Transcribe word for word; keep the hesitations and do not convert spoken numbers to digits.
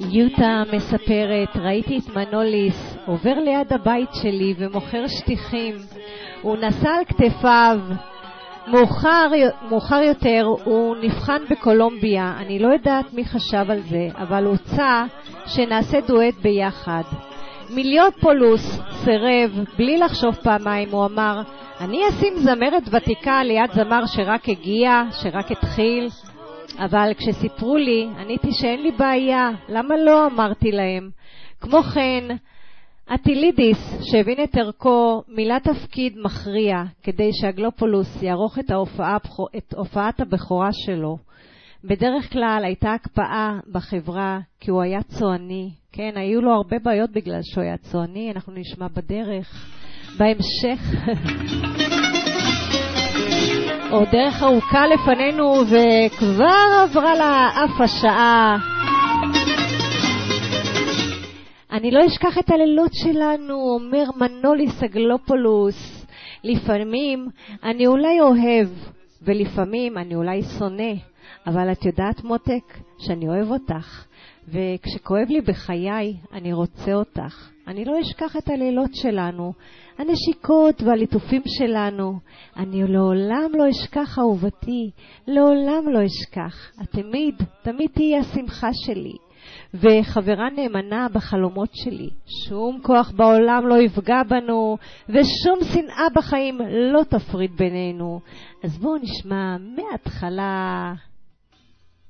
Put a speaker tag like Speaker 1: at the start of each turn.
Speaker 1: יוטה מספרת, ראיתי את מנוליס עובר ליד הבית שלי ומוכר שטיחים. הוא נסע על כתפיו. מאוחר, מאוחר יותר הוא נבחן בקולומביה. אני לא יודעת מי חשב על זה, אבל הוא הוצא שנעשה דואט ביחד. מיליופולוס סירב בלי לחשוב פעמיים. הוא אמר, אני אשים זמרת ותיקה ליד זמר שרק הגיע, שרק התחיל. אבל כשסיפרו לי, עניתי שאין לי בעיה. למה לא? אמרתי להם. כמו כן, אטילידיס, שהבין את ערכו, מילא תפקיד מכריע כדי שהגלופולוס יערוך את, ההופעה, את הופעת הבכורה שלו. בדרך כלל הייתה הקפאה בחברה כי הוא היה צועני. כן, היו לו הרבה בעיות בגלל שהוא היה צועני. אנחנו נשמע בדרך. בהמשך... עוד דרך ארוכה לפנינו וכבר עברה לה אף השעה. אני לא אשכח את הלילות שלנו, אומר מנוליס הגלופולוס. לפעמים אני אולי אוהב ולפעמים אני אולי שונא, אבל את יודעת מותק שאני אוהב אותך, וכשכואב לי בחיי אני רוצה אותך. אני לא אשכח את הלילות שלנו, הנשיקות והליטופים שלנו. אני לעולם לא אשכח אהובתי, לעולם לא אשכח. את תמיד, תמיד תהיה השמחה שלי וחברה נאמנה בחלומות שלי. שום כוח בעולם לא יפגע בנו ושום שנאה בחיים לא תפריד בינינו. אז בואו נשמע מההתחלה.